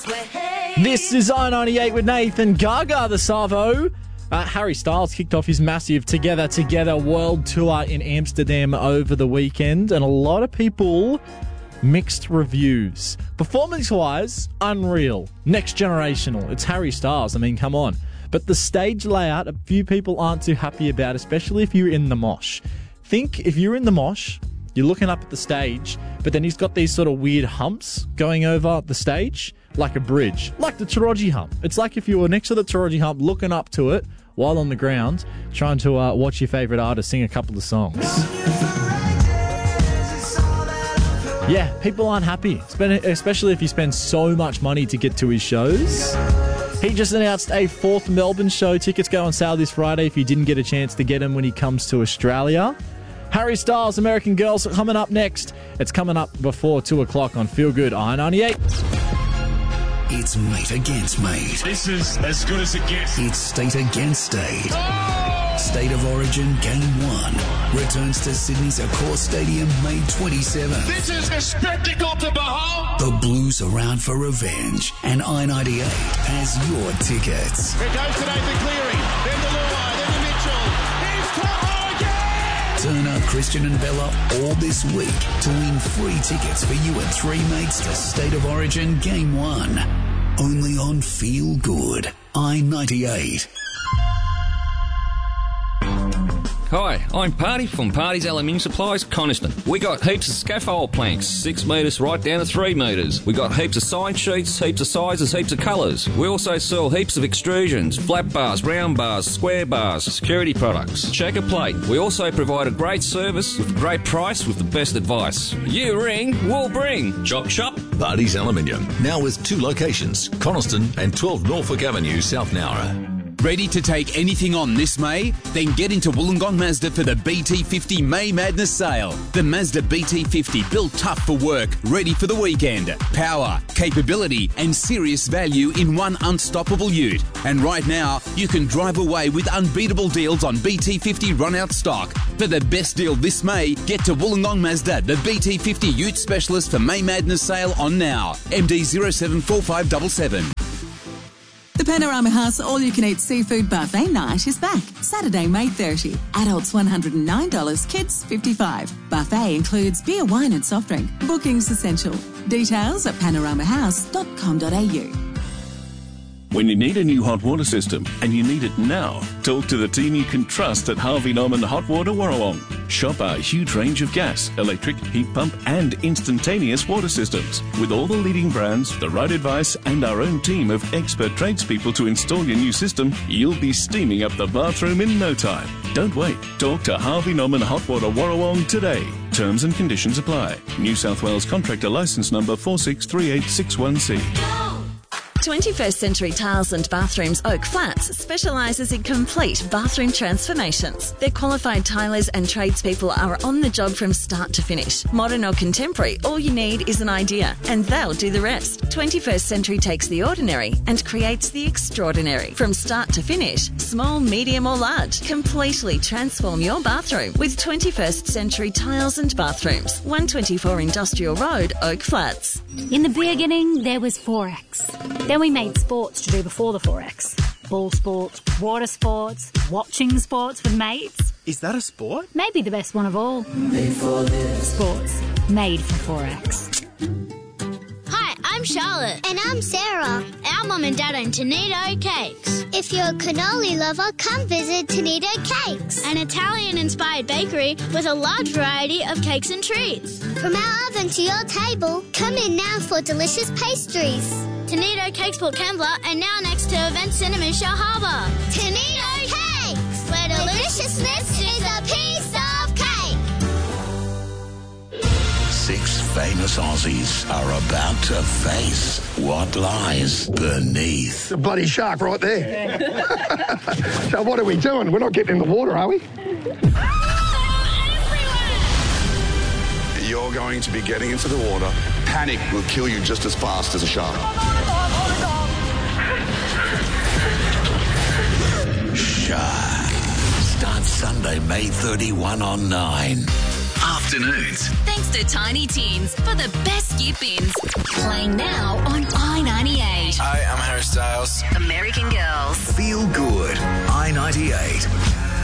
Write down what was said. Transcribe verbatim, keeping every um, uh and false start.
This is I ninety-eight with Nathan Gaga, the Savo. Uh, Harry Styles kicked off his massive Together Together world tour in Amsterdam over the weekend, and a lot of people mixed reviews. Performance-wise, unreal. Next generational. It's Harry Styles. I mean, come on. But the stage layout, a few people aren't too happy about, especially if you're in the mosh. Think if you're in the mosh, you're looking up at the stage, but then he's got these sort of weird humps going over the stage, like a bridge, like the Taraji hump. It's like if you were next to the Taraji hump, looking up to it while on the ground, trying to uh, watch your favourite artist sing a couple of songs. Yeah, people aren't happy, especially if you spend so much money to get to his shows. He just announced a fourth Melbourne show. Tickets go on sale this Friday if you didn't get a chance to get them when he comes to Australia. Harry Styles, American Girls, coming up next. It's coming up before two o'clock on Feel Good I ninety-eight. It's mate against mate. This is as good as it gets. It's state against state. Oh! State of Origin Game one returns to Sydney's Accor Stadium May twenty-seventh. This is a spectacle to behold. The Blues are out for revenge, and I ninety-eight has your tickets. Here goes to Nathan Cleary, then to Luai, then to Mitchell. He's Tomo again! Turner, Christian and Bella all this week to win free tickets for you and three mates to State of Origin Game one. Only on Feel Good I ninety-eight. Hi, I'm Party from Party's Aluminium Supplies, Coniston. We got heaps of scaffold planks, six metres right down to three metres. We got heaps of sign sheets, heaps of sizes, heaps of colours. We also sell heaps of extrusions, flat bars, round bars, square bars, security products, checker plate. We also provide a great service with a great price with the best advice. You ring, we'll bring. Chop shop. Party's Aluminium, now with two locations, Coniston and twelve Norfolk Avenue, South Nowra. Ready to take anything on this May? Then get into Wollongong Mazda for the B T fifty May Madness sale. The Mazda B T fifty, built tough for work, ready for the weekend. Power, capability and serious value in one unstoppable ute. And right now, you can drive away with unbeatable deals on B T fifty run-out stock. For the best deal this May, get to Wollongong Mazda, the B T fifty ute specialist for May Madness sale on now. M D zero seven four five seven seven. The Panorama House all-you-can-eat seafood buffet night is back. Saturday, May thirtieth. Adults one hundred nine dollars, kids fifty-five dollars. Buffet includes beer, wine and soft drink. Bookings essential. Details at panorama house dot com dot a u. When you need a new hot water system, and you need it now, talk to the team you can trust at Harvey Norman Hot Water Warrawong. Shop our huge range of gas, electric, heat pump and instantaneous water systems. With all the leading brands, the right advice and our own team of expert tradespeople to install your new system, you'll be steaming up the bathroom in no time. Don't wait. Talk to Harvey Norman Hot Water Warrawong today. Terms and conditions apply. New South Wales Contractor Licence Number four six three eight six one C. twenty-first Century Tiles and Bathrooms Oak Flats specialises in complete bathroom transformations. Their qualified tilers and tradespeople are on the job from start to finish. Modern or contemporary, all you need is an idea, and they'll do the rest. twenty-first Century takes the ordinary and creates the extraordinary. From start to finish, small, medium or large, completely transform your bathroom with twenty-first Century Tiles and Bathrooms. one twenty-four Industrial Road, Oak Flats. In the beginning, there was Forex. Then we made sports to do before the Forex. Ball sports, water sports, watching sports with mates. Is that a sport? Maybe the best one of all. Made for this. Sports. Made for Forex. Hi, I'm Charlotte. And I'm Sarah. Our mum and dad own Tonito Cakes. If you're a cannoli lover, come visit Tonito Cakes. An Italian-inspired bakery with a large variety of cakes and treats. From our oven to your table, come in now for delicious pastries. Tonito Cakes, Port Kembla, and now next to Event Cinema Shell Harbour. Tonito Cakes, where deliciousness is a piece of cake. Six famous Aussies are about to face what lies beneath. The bloody shark right there. So what are we doing? We're not getting in the water, are we? You're going to be getting into the water. Panic will kill you just as fast as a shark. Shark. Starts Sunday, May thirty-first on nine. Afternoons. Thanks to Tiny Teens for the best skip-ins. Playing now on I ninety-eight. Street. Hi, I'm Harry Styles. American Girls. Feel good. I ninety-eight.